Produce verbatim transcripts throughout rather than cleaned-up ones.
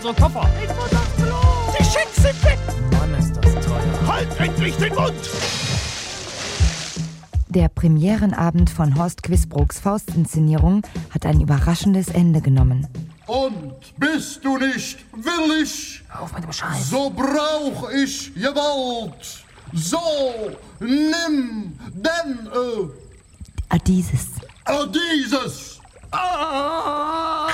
unsere Koffer. Ich muss aufs Klo. Die Schicks sind weg. Mann, ist das teuer. Halt endlich den Mund. Der Premierenabend von Horst Quisbrooks Faustinszenierung hat ein überraschendes Ende genommen. Und bist du nicht willig? Auf mit dem Scheiß. So brauch ich Gewalt. So, nimm denn äh, Ah, dieses. äh, dieses. Ah!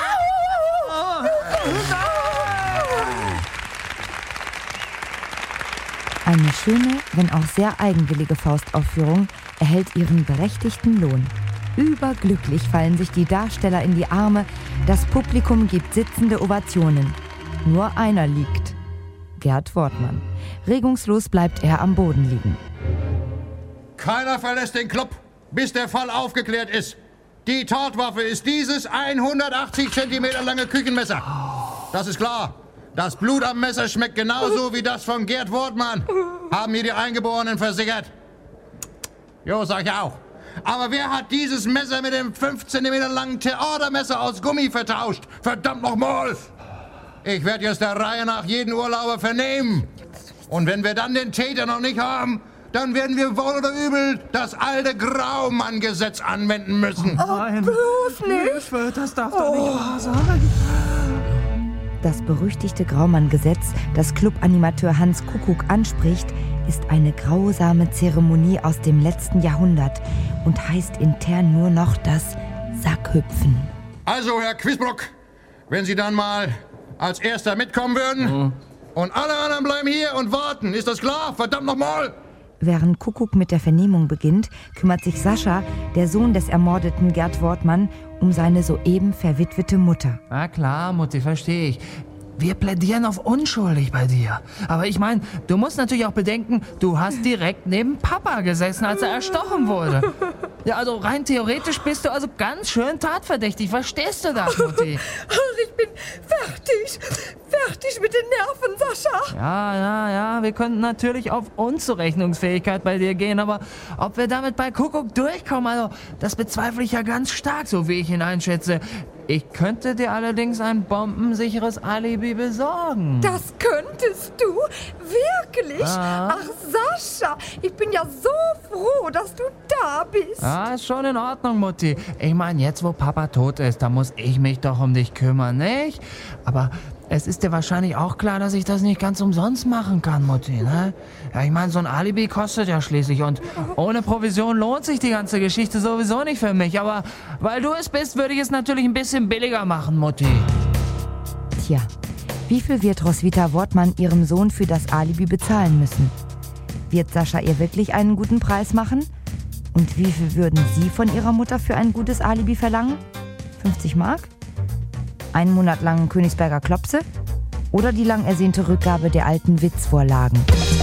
Eine schöne, wenn auch sehr eigenwillige Faustaufführung erhält ihren berechtigten Lohn. Überglücklich fallen sich die Darsteller in die Arme, das Publikum gibt sitzende Ovationen. Nur einer liegt. Gerd Wortmann. Regungslos bleibt er am Boden liegen. Keiner verlässt den Club, bis der Fall aufgeklärt ist. Die Tatwaffe ist dieses hundertachtzig Zentimeter lange Küchenmesser. Das ist klar. Das Blut am Messer schmeckt genauso wie das von Gerd Wortmann. Haben mir die Eingeborenen versichert. Jo, sag ich auch. Aber wer hat dieses Messer mit dem fünf Zentimeter langen Theatermesser aus Gummi vertauscht? Verdammt nochmal! Ich werde jetzt der Reihe nach jeden Urlauber vernehmen. Und wenn wir dann den Täter noch nicht haben, dann werden wir wohl oder übel das alte Graumann-Gesetz anwenden müssen. Nein. Bloß nicht! Hilfe, das darf doch nicht wahr sein. Das berüchtigte Graumann-Gesetz, das Clubanimateur Hans Kuckuck anspricht, ist eine grausame Zeremonie aus dem letzten Jahrhundert und heißt intern nur noch das Sackhüpfen. Also, Herr Quisbrook, wenn Sie dann mal als Erster mitkommen würden mhm. und alle anderen bleiben hier und warten, ist das klar? Verdammt nochmal! Während Kuckuck mit der Vernehmung beginnt, kümmert sich Sascha, der Sohn des ermordeten Gerd Wortmann, um seine soeben verwitwete Mutter. Na klar, Mutti, verstehe ich. Wir plädieren auf unschuldig bei dir. Aber ich meine, du musst natürlich auch bedenken, du hast direkt neben Papa gesessen, als er erstochen wurde. Ja, also rein theoretisch bist du also ganz schön tatverdächtig. Verstehst du das, Mutti? Ach, ich bin fertig. Fertig mit den Nerven, Sascha. Ja, ja, ja, wir könnten natürlich auf Unzurechnungsfähigkeit bei dir gehen, aber ob wir damit bei Kuckuck durchkommen, also das bezweifle ich ja ganz stark, so wie ich ihn einschätze. Ich könnte dir allerdings ein bombensicheres Alibi besorgen. Das könntest du? Wirklich? Ah. Ach, Sascha, ich bin ja so froh, dass du da bist. Ja, ist schon in Ordnung, Mutti. Ich meine, jetzt wo Papa tot ist, da muss ich mich doch um dich kümmern, nicht? Aber es ist dir wahrscheinlich auch klar, dass ich das nicht ganz umsonst machen kann, Mutti, ne? Ja, ich meine, so ein Alibi kostet ja schließlich und ohne Provision lohnt sich die ganze Geschichte sowieso nicht für mich. Aber weil du es bist, würde ich es natürlich ein bisschen billiger machen, Mutti. Tja, wie viel wird Roswitha Wortmann ihrem Sohn für das Alibi bezahlen müssen? Wird Sascha ihr wirklich einen guten Preis machen? Und wie viel würden Sie von Ihrer Mutter für ein gutes Alibi verlangen? fünfzig Mark? Einen Monat lang Königsberger Klopse? Oder die lang ersehnte Rückgabe der alten Witzvorlagen?